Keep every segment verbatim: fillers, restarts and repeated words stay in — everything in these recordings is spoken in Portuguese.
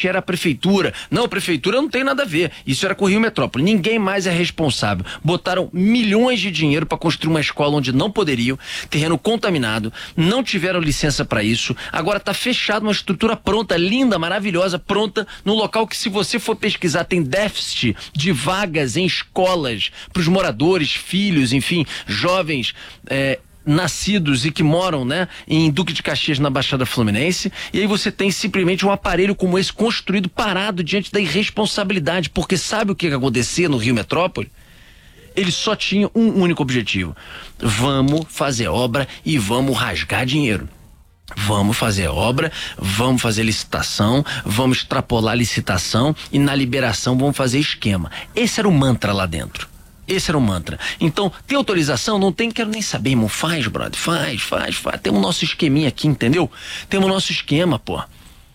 realmente era a prefeitura. Não, a prefeitura não tem nada a ver. Isso era com o Rio Metrópole. Ninguém mais é responsável. Botaram milhões de dinheiro para construir uma escola onde não poderiam, terreno contaminado, não tiveram licença para isso. Agora tá fechado, uma estrutura pronta, linda, maravilhosa, pronta, no local que, se você for pesquisar, tem déficit de vagas em escolas para os moradores, filhos, enfim, jovens é, nascidos e que moram, né, em Duque de Caxias, na Baixada Fluminense. E aí você tem simplesmente um aparelho como esse construído, parado diante da irresponsabilidade, porque sabe o que que acontecia no Rio Metrópole? Ele só tinha um único objetivo: vamos fazer obra e vamos rasgar dinheiro. Vamos fazer obra, vamos fazer licitação, vamos extrapolar a licitação e na liberação vamos fazer esquema. Esse era o mantra lá dentro. Esse era o mantra. Então, tem autorização? Não tem, quero nem saber, irmão. Faz, brother, faz, faz, faz. Temos o nosso esqueminha aqui, entendeu? Temos o nosso esquema, pô.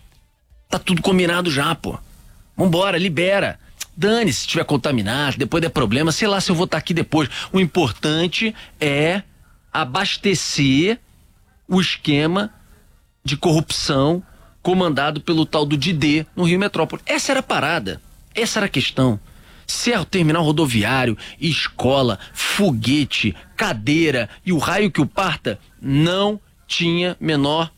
Tá tudo combinado já, pô. Vambora, libera. Dane, se tiver contaminado, depois der problema, sei lá se eu vou estar aqui depois. O importante é abastecer o esquema de corrupção comandado pelo tal do Didê no Rio Metrópole. Essa era a parada. Essa era a questão. Certo, terminal rodoviário, escola, foguete, cadeira e o raio que o parta, não tinha menor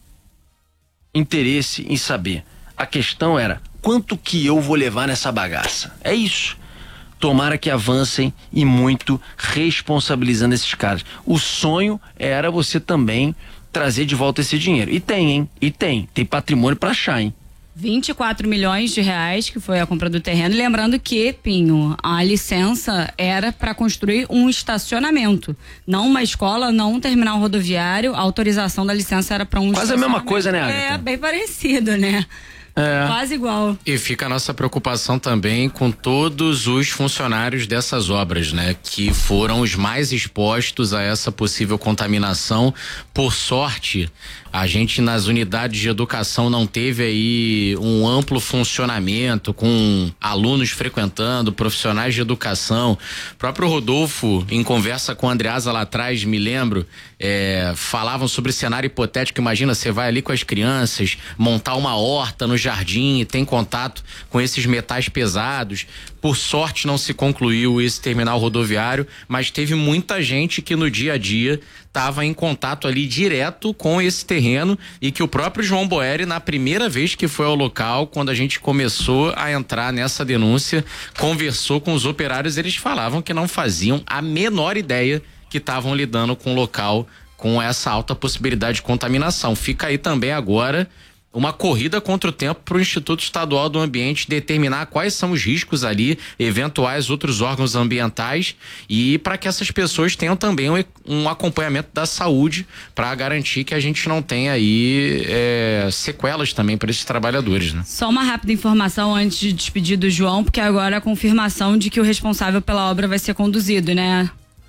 interesse em saber. A questão era: quanto que eu vou levar nessa bagaça? É isso. Tomara que avancem e muito, responsabilizando esses caras. O sonho era você também trazer de volta esse dinheiro. E tem, hein? E tem. Tem patrimônio pra achar, hein? vinte e quatro milhões de reais, que foi a compra do terreno. Lembrando que, Pinho, a licença era para construir um estacionamento, não uma escola, não um terminal rodoviário. A autorização da licença era para um quase a mesma coisa, né, Agatha? É, bem parecido, né? É. Quase igual. E fica a nossa preocupação também com todos os funcionários dessas obras, né? Que foram os mais expostos a essa possível contaminação. Por sorte, a gente nas unidades de educação não teve aí um amplo funcionamento com alunos frequentando, profissionais de educação. O próprio Rodolfo, em conversa com a Andreasa lá atrás, me lembro, é, falavam sobre cenário hipotético. Imagina, você vai ali com as crianças, montar uma horta no jardim e tem contato com esses metais pesados. Por sorte não se concluiu esse terminal rodoviário, mas teve muita gente que no dia a dia estava em contato ali direto com esse terreno, e que o próprio João Boeri, na primeira vez que foi ao local, quando a gente começou a entrar nessa denúncia, conversou com os operários, eles falavam que não faziam a menor ideia que estavam lidando com o local com essa alta possibilidade de contaminação. Fica aí também agora uma corrida contra o tempo para o Instituto Estadual do Ambiente determinar quais são os riscos ali, eventuais outros órgãos ambientais, e para que essas pessoas tenham também um, um acompanhamento da saúde para garantir que a gente não tenha aí é, sequelas também para esses trabalhadores, né? Só uma rápida informação antes de despedir do João, porque agora é a confirmação de que o responsável pela obra vai ser conduzido, né?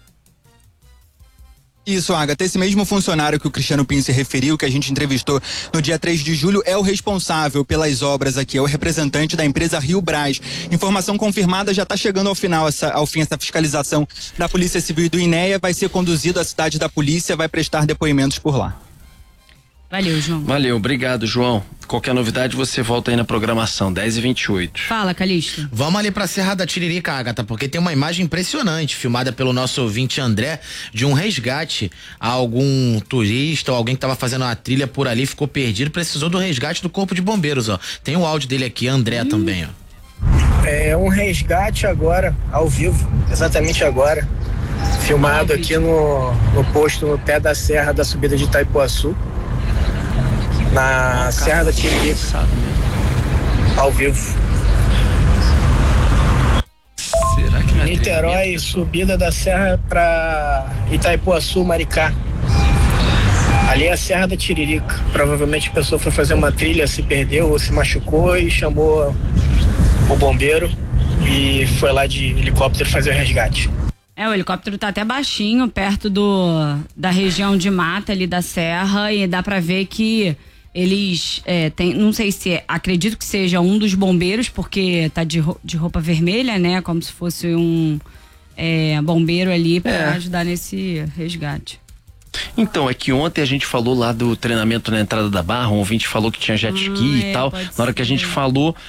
Isso, Agatha, esse mesmo funcionário que o Cristiano Pinho se referiu, que a gente entrevistou no dia três de julho, é o responsável pelas obras aqui, é o representante da empresa Rio Brás. Informação confirmada, já está chegando ao final, essa, ao fim essa fiscalização da Polícia Civil e do INEA, vai ser conduzido à cidade da polícia, vai prestar depoimentos por lá. Valeu, João. Valeu, obrigado, João. Qualquer novidade você volta aí na programação, dez e vinte e oito. Fala, Calixto. Vamos ali pra Serra da Tiririca, Agatha, porque tem uma imagem impressionante, filmada pelo nosso ouvinte André, de um resgate a algum turista ou alguém que tava fazendo uma trilha por ali, ficou perdido, precisou do resgate do Corpo de Bombeiros, ó. Tem o áudio dele aqui, André hum. também, ó. É um resgate agora, ao vivo, exatamente agora, filmado ah, aqui no, no posto, no pé da serra da subida de Itaipuaçu, na Serra da Tiririca, ao vivo. Será que não é Niterói, tremendo? subida da serra para Itaipuaçu, Maricá. Ali é a Serra da Tiririca. Provavelmente a pessoa foi fazer uma trilha, se perdeu ou se machucou e chamou o bombeiro e foi lá de helicóptero fazer o resgate. É, o helicóptero tá até baixinho, perto do da região de mata ali da serra, e dá pra ver que eles é, tem, não sei se é, acredito que seja um dos bombeiros, porque tá de, de roupa vermelha, né? Como se fosse um é, bombeiro ali para é. ajudar nesse resgate. Então, é que ontem a gente falou lá do treinamento na entrada da Barra, um ouvinte falou que tinha jet ski ah, e é, tal. Na hora que a gente falou,